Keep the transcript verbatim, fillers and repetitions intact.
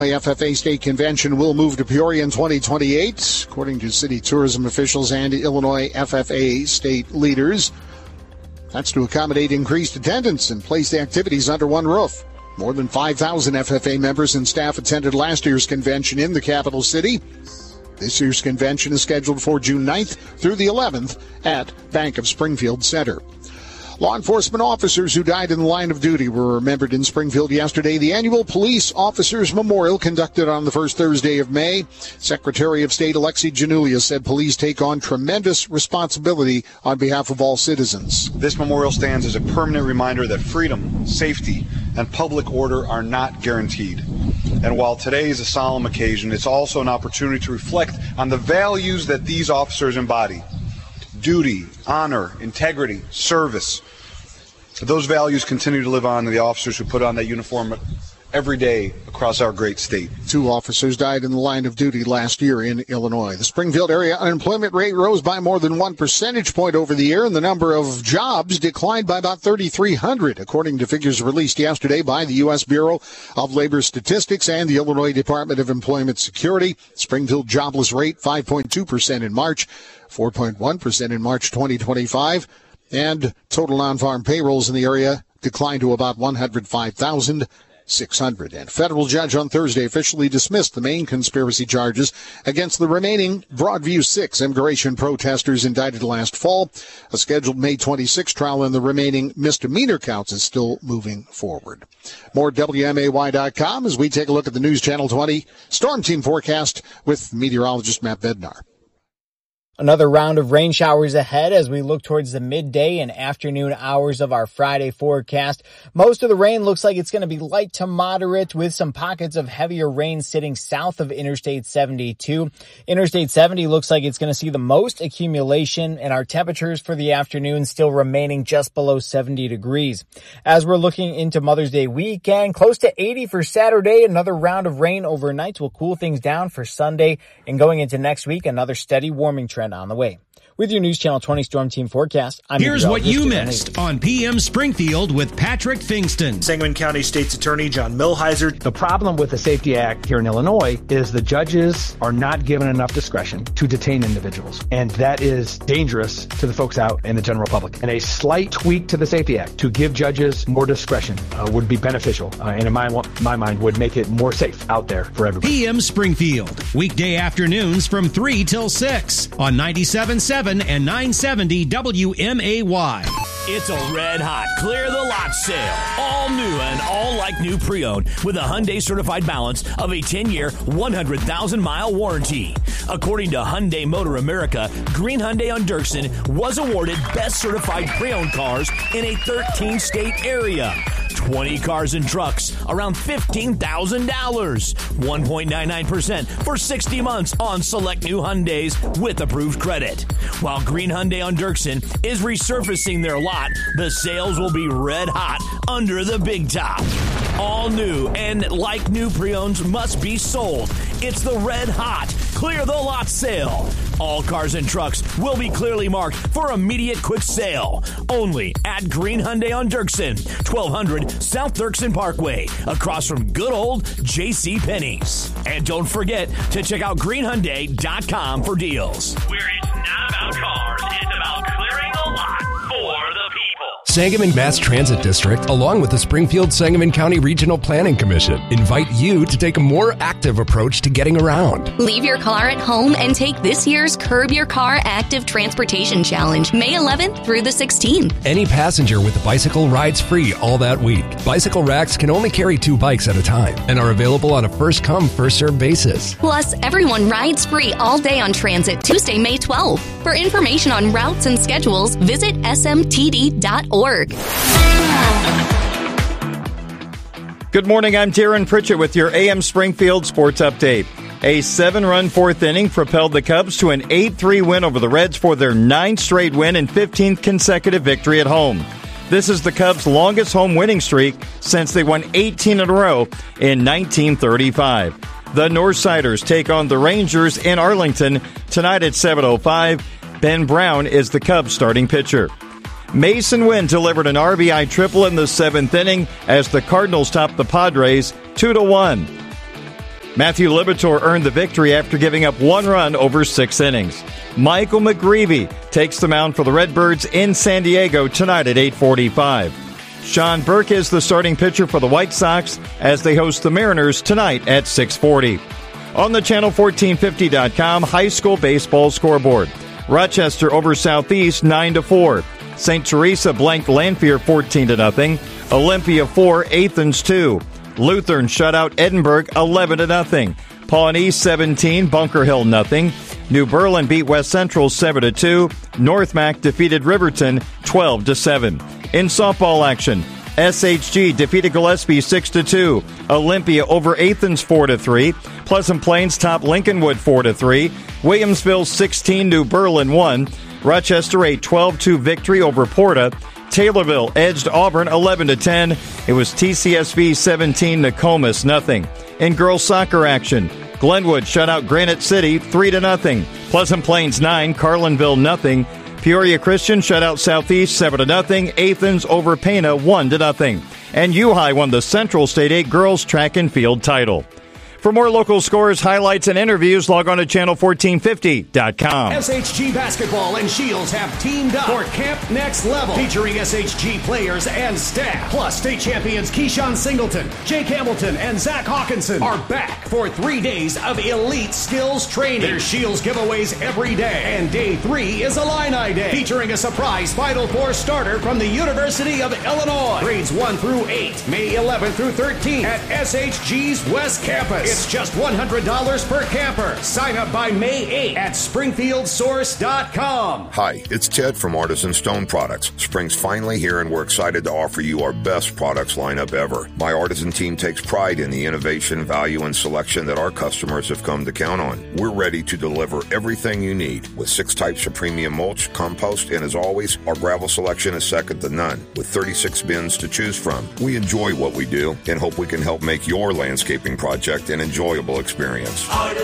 F F A State Convention will move to Peoria in twenty twenty-eight, according to city tourism officials and Illinois F F A state leaders. That's to accommodate increased attendance and place the activities under one roof. More than five thousand F F A members and staff attended last year's convention in the capital city. This year's convention is scheduled for June ninth through the eleventh at Bank of Springfield Center. Law enforcement officers who died in the line of duty were remembered in Springfield yesterday. The annual Police Officers Memorial conducted on the first Thursday of May. Secretary of State Alexi Janulia said police take on tremendous responsibility on behalf of all citizens. This memorial stands as a permanent reminder that freedom, safety, and public order are not guaranteed. And while today is a solemn occasion, it's also an opportunity to reflect on the values that these officers embody. Duty, honor, integrity, service. Those values continue to live on in the officers who put on that uniform every day across our great state. Two officers died in the line of duty last year in Illinois. The Springfield area unemployment rate rose by more than one percentage point over the year, and the number of jobs declined by about thirty-three hundred, according to figures released yesterday by the U S Bureau of Labor Statistics and the Illinois Department of Employment Security. Springfield jobless rate five point two percent in March, four point one percent in March twenty twenty-five. And total non-farm payrolls in the area declined to about one hundred five thousand six hundred. And a federal judge on Thursday officially dismissed the main conspiracy charges against the remaining Broadview six immigration protesters indicted last fall. A scheduled May twenty-sixth trial in the remaining misdemeanor counts is still moving forward. More W M A Y dot com as we take a look at the News Channel twenty Storm Team forecast with meteorologist Matt Bednar. Another round of rain showers ahead as we look towards the midday and afternoon hours of our Friday forecast. Most of the rain looks like it's going to be light to moderate with some pockets of heavier rain sitting south of Interstate seventy-two. Interstate seventy looks like it's going to see the most accumulation, and our temperatures for the afternoon still remaining just below seventy degrees. As we're looking into Mother's Day weekend, close to eighty for Saturday. Another round of rain overnight will cool things down for Sunday, and going into next week, another steady warming trend on the way. With your News Channel twenty Storm Team forecast, I'm Here's what you missed on P M Springfield with Patrick Fingston. Sangamon County State's Attorney John Milheiser. The problem with the Safety Act here in Illinois is the judges are not given enough discretion to detain individuals. And that is dangerous to the folks out in the general public. And a slight tweak to the Safety Act to give judges more discretion uh, would be beneficial. Uh, and in my, my mind, would make it more safe out there for everybody. P M Springfield, weekday afternoons from three till six on ninety-seven point seven and nine seventy W M A Y. It's a red hot clear the lot sale. All new and all like new pre-owned with a Hyundai certified balance of a ten-year, one hundred thousand mile warranty. According to Hyundai Motor America, Green Hyundai on Dirksen was awarded best certified pre-owned cars in a thirteen state area. twenty cars and trucks, around fifteen thousand dollars. one point nine nine percent for sixty months on select new Hyundais with approved credit. While Green Hyundai on Dirksen is resurfacing their lot, the sales will be red hot under the big top. All new and like new pre-owns must be sold. It's the red hot clear the lot sale. All cars and trucks will be clearly marked for immediate quick sale. Only at Green Hyundai on Dirksen, twelve hundred South Dirksen Parkway, across from good old J C Penney's. And don't forget to check out green hyundai dot com for deals. Where it's not about cars, it's about clearing the lot for the people. Sangamon Mass Transit District, along with the Springfield Sangamon County Regional Planning Commission, invite you to take a more active approach to getting around. Leave your car at home and take this year's Curb Your Car Active Transportation Challenge, May eleventh through the sixteenth. Any passenger with a bicycle rides free all that week. Bicycle racks can only carry two bikes at a time and are available on a first-come, first-served basis. Plus, everyone rides free all day on transit Tuesday, May twelfth. For information on routes and schedules, visit S M T D dot org. Good morning, I'm Darren Pritchett with your A M Springfield Sports Update. A seven-run fourth inning propelled the Cubs to an eight three win over the Reds for their ninth straight win and fifteenth consecutive victory at home. This is the Cubs' longest home winning streak since they won eighteen in a row in nineteen thirty-five. The Northsiders take on the Rangers in Arlington tonight at seven oh five. Ben Brown is the Cubs' starting pitcher. Mason Wynn delivered an R B I triple in the seventh inning as the Cardinals topped the Padres two to one. Matthew Liberatore earned the victory after giving up one run over six innings. Michael McGreevy takes the mound for the Redbirds in San Diego tonight at eight forty-five. Sean Burke is the starting pitcher for the White Sox as they host the Mariners tonight at six forty. On the channel fourteen fifty dot com high school baseball scoreboard. Rochester over Southeast nine to four. Saint Teresa blanked Lanphier fourteen to nothing. Olympia four, Athens two. Lutheran shut out Edinburgh eleven to nothing. Pawnee seventeen, Bunker Hill nothing. New Berlin beat West Central seven to two. North Mac defeated Riverton twelve to seven. In softball action, S H G defeated Gillespie six to two. Olympia over Athens four to three. Pleasant Plains topped Lincolnwood four to three. Williamsville sixteen, New Berlin one. Rochester a twelve two victory over Porta. Taylorville edged Auburn eleven to ten. It was T C S V seventeen, Nokomis nothing. In girls soccer action, Glenwood shut out Granite City three to nothing. Pleasant Plains nine, Carlinville nothing. Peoria Christian shut out Southeast seven to nothing. Athens over Pana one to nothing. And U High won the Central State eight girls track and field title. For more local scores, highlights, and interviews, log on to channel fourteen fifty dot com. S H G Basketball and Shields have teamed up for Camp Next Level, featuring S H G players and staff. Plus, state champions Keyshawn Singleton, Jake Hamilton, and Zach Hawkinson are back for three days of elite skills training. There's Shields giveaways every day, and day three is Illini Day, featuring a surprise Final Four starter from the University of Illinois. Grades one through eight, May eleventh through thirteenth at S H G's West Campus. It's just one hundred dollars per camper. Sign up by May eighth at Springfield Source dot com. Hi, it's Ted from Artisan Stone Products. Spring's finally here and we're excited to offer you our best products lineup ever. My Artisan team takes pride in the innovation, value, and selection that our customers have come to count on. We're ready to deliver everything you need with six types of premium mulch, compost, and as always, our gravel selection is second to none with thirty-six bins to choose from. We enjoy what we do and hope we can help make your landscaping project an enjoyable experience.